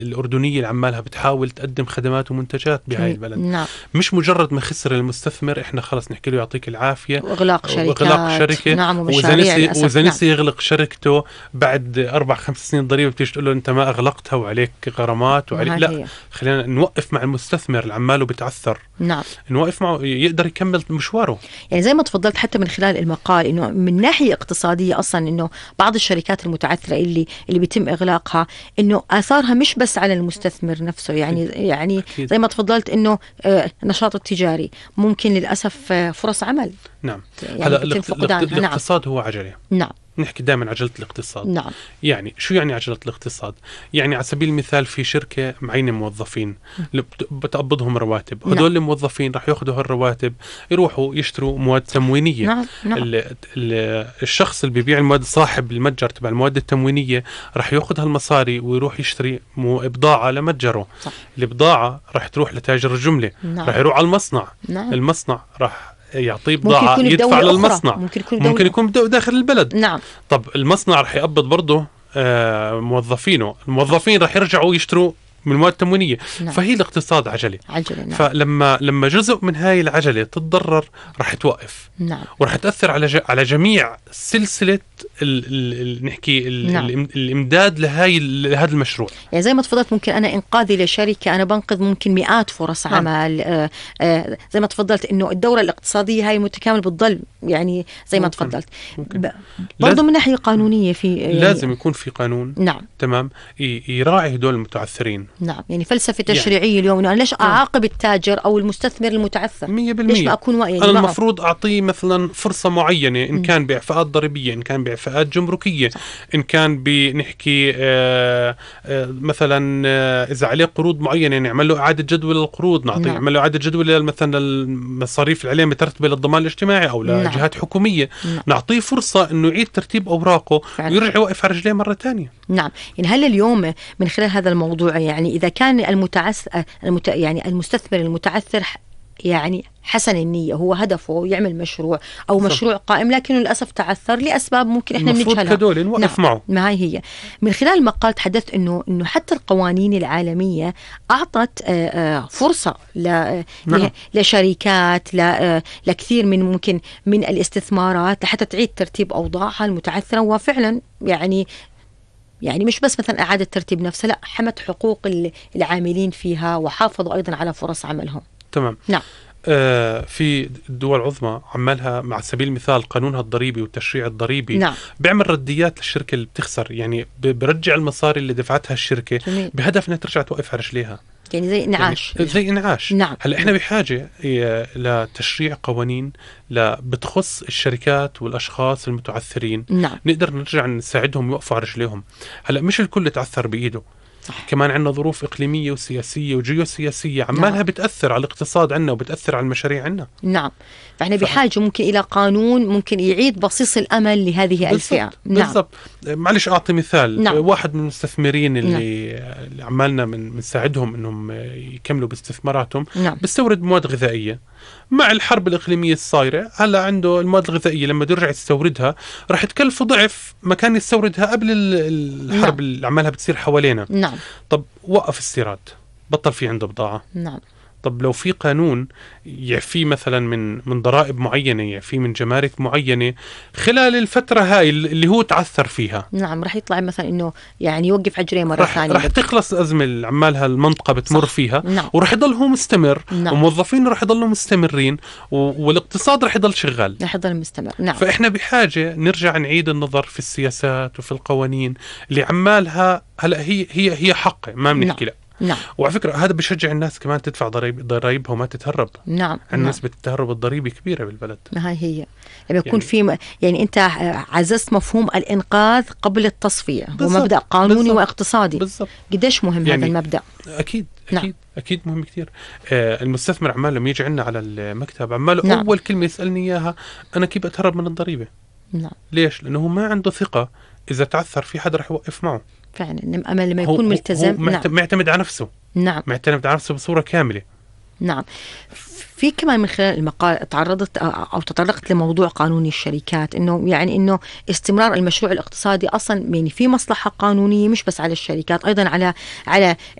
الأردنية اللي عمالها بتحاول تقدم خدمات ومنتجات بهاي البلد. نعم. مش مجرد ما خسر المستثمر إحنا خلص نحكي له يعطيك العافية وإغلاق شركة. نعم. وإذا نسي يغلق شركته بعد 4-5 سنين ضريبة بتيجي تقول له أنت ما أغلقتها وعليك غرامات وعليك. لا، خلينا نوقف مع المستثمر اللي عماله بتعثر. نعم. نوقف معه يقدر يكمل مشواره. يعني زي ما تفضلت حتى من خلال المقال إنه من ناحية اقتصادية أصلا إنه بعض الشركات المتعثرة اللي بيتم إغلاقها إنه آثارها مش بس على المستثمر نفسه. يعني أكيد. زي ما تفضلت إنه نشاط التجاري ممكن للأسف فرص عمل. نعم. يعني هلا الاقتصاد هو عجلة. نعم. نحكي دائما عجلة الاقتصاد. نعم. يعني شو يعني عجلة الاقتصاد؟ يعني على سبيل المثال في شركة معينة موظفين بتقبضهم رواتب. نعم. هدول الموظفين رح ياخذوا هالرواتب يروحوا يشتروا مواد تموينية. نعم. نعم. الشخص اللي بيبيع المواد صاحب المتجر تبع المواد التموينية رح ياخذ هالمصاري ويروح يشتري بضاعة لمتجره. صح. البضاعة رح تروح لتاجر الجملة. نعم. رح يروح على المصنع. نعم. المصنع رح يعطيه بضاعة يدفع للمصنع. ممكن يكون داخل البلد. نعم. طب المصنع رح يقبض برضه موظفينه. الموظفين رح يرجعوا يشتروا من المواد التموينية. نعم. فهي الاقتصاد عجلة. نعم. فلما جزء من هاي العجلة تتضرر رح توقف. نعم. ورح تأثر على جميع سلسلة نحكي نعم. الإمداد لهذا المشروع. يعني زي ما تفضلت ممكن أنا إنقاذي لشركة أنا بنقذ ممكن مئات فرص عمل. زي ما تفضلت إنه الدورة الاقتصادية هاي متكامل بتضل يعني زي ما تفضلت. برضو من ناحية قانونية يعني لازم يكون في قانون. نعم. تمام. يراعي هدول المتعثرين. نعم. يعني فلسفة تشريعية اليوم أنا ليش أعاقب التاجر أو المستثمر المتعثر 100%. ليش ما أكون يعني أنا المفروض أعطيه مثلا فرصة معينة إن كان بإعفاءات ضريبية، إن كان بإعفاءات جمركية. صح. إن كان بنحكي مثلا إذا عليه قروض معينة نعمل له إعادة جدول القروض. نعطيه نعمل له إعادة جدول مثلا المصاريف اللي عليه مترتبة للضمان الاجتماعي أو لجهات حكومية. نعطيه فرصة إنه يعيد ترتيب أوراقه ويرجع يوقف على رجليه مرة تانية. نعم. يعني هل اليوم من خلال هذا الموضوع يعني إذا كان يعني المستثمر المتعثر يعني حسن النية هو هدفه يعمل مشروع أو مشروع قائم لكنه للأسف تعثر لأسباب ممكن إحنا بنجهلها. المفروض كدول نوقف معه. ما هي من خلال المقال تحدثت إنه حتى القوانين العالمية أعطت فرصة لشركات لكثير من ممكن من الاستثمارات لحتى تعيد ترتيب أوضاعها المتعثرة. وفعلا يعني مش بس مثلا إعادة ترتيب نفسها، لا حمت حقوق العاملين فيها وحافظوا أيضا على فرص عملهم. تمام. نعم. في الدول العظمى عملها مع سبيل المثال قانونها الضريبي والتشريع الضريبي. نعم. بيعمل رديات للشركة اللي بتخسر. يعني برجع المصاري اللي دفعتها الشركة جميل. بهدف انها ترجع توقف على رجليها. يعني زي انعاش. يعني زي انعاش. نعم. هلا احنا بحاجة لتشريع قوانين بتخص الشركات والاشخاص المتعثرين. نعم. نقدر نرجع نساعدهم يوقفوا على رجليهم. هلا مش الكل تعثر بايده. صح. كمان عندنا ظروف إقليمية وسياسية وجيوسياسية عمالها. نعم. بتأثر على الاقتصاد عنا وبتأثر على المشاريع عنا. نعم. فإحنا بحاجة ممكن إلى قانون ممكن يعيد بصيص الأمل لهذه الفئة. بالضبط. معلش أعطي مثال. نعم. واحد من المستثمرين اللي عمالنا بنساعدهم إنهم يكملوا باستثماراتهم. نعم. بيستورد مواد غذائية. مع الحرب الإقليمية الصايرة هلا عنده المواد الغذائية لما يرجع يستوردها راح تكلفه ضعف ما كان يستوردها قبل الحرب. نعم. اللي عمالها بتصير حوالينا. نعم. طب وقف استيراد، بطل في عنده بضاعة. نعم. طب لو في قانون يعفيه مثلا من ضرائب معينة، يعفيه من جمارك معينة خلال الفترة هاي اللي هو تعثر فيها. نعم. رح يطلع مثلا إنه يعني يوقف أجريه مرة ثانية. رح تخلص الأزمة اللي عمالها المنطقة بتمر. صح. فيها. نعم. ورح يضل هو مستمر. نعم. وموظفين رح يضلوا مستمرين والاقتصاد رح يضل شغال. رح يضل مستمر. نعم. فإحنا بحاجة نرجع نعيد النظر في السياسات وفي القوانين اللي عمالها هلا هي حق ما بنحكي. نعم. لا. نعم. وعلى فكرة هذا بشجع الناس كمان تدفع ضرائبها وما تتهرب. نعم. الناس بتتهرب الضريبة كبيرة بالبلد. ما هي لما يكون في يعني أنت عززت مفهوم الإنقاذ قبل التصفية. بالزبط. ومبدأ قانوني. بالزبط. واقتصادي. بالزبط. قديش مهم يعني هذا المبدأ. أكيد. نعم. أكيد مهم كتير. المستثمر عمال لما يجي عنا على المكتب عماله. نعم. أول كلمة يسألني إياها أنا كيف أتهرب من الضريبة. نعم. ليش؟ لأنه ما عنده ثقة إذا تعثر في حدا رح يوقف معه. فعلا أما لما يكون ملتزم. معتمد على نفسه. نعم. معتمد على نفسه بصورة كاملة. نعم. في كمان من خلال المقال تعرضت أو تطرقت لموضوع قانون الشركات، إنه يعني إنه استمرار المشروع الاقتصادي أصلا يعني في مصلحة قانونية مش بس على الشركات، أيضا على